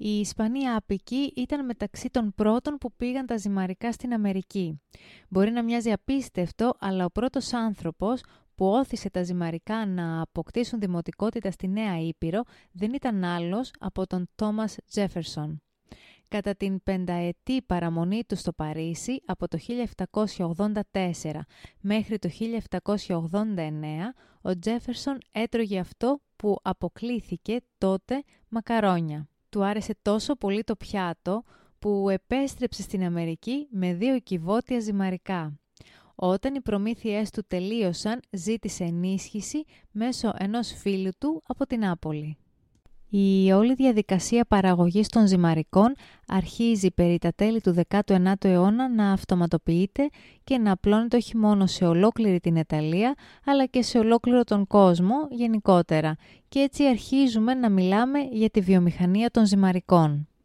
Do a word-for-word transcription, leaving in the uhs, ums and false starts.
Οι Ισπανοί άπικοι ήταν μεταξύ των πρώτων που πήγαν τα ζυμαρικά στην Αμερική. Μπορεί να μοιάζει απίστευτο, αλλά ο πρώτος άνθρωπος που όθησε τα ζυμαρικά να αποκτήσουν δημοτικότητα στη Νέα Ήπειρο δεν ήταν άλλος από τον Τόμας Τζέφερσον. Κατά την πενταετή παραμονή του στο Παρίσι, από το χίλια επτακόσια ογδόντα τέσσερα μέχρι το χίλια επτακόσια ογδόντα εννέα, ο Τζέφερσον έτρωγε αυτό που αποκλήθηκε τότε μακαρόνια. Του άρεσε τόσο πολύ το πιάτο που επέστρεψε στην Αμερική με δύο κυβότια ζυμαρικά. Όταν οι προμήθειές του τελείωσαν, ζήτησε ενίσχυση μέσω ενός φίλου του από την Νάπολη. Η όλη διαδικασία παραγωγής των ζυμαρικών αρχίζει περί τα τέλη του δέκατου ένατου αιώνα να αυτοματοποιείται και να απλώνεται όχι μόνο σε ολόκληρη την Ιταλία, αλλά και σε ολόκληρο τον κόσμο γενικότερα. Και έτσι αρχίζουμε να μιλάμε για τη βιομηχανία των ζυμαρικών.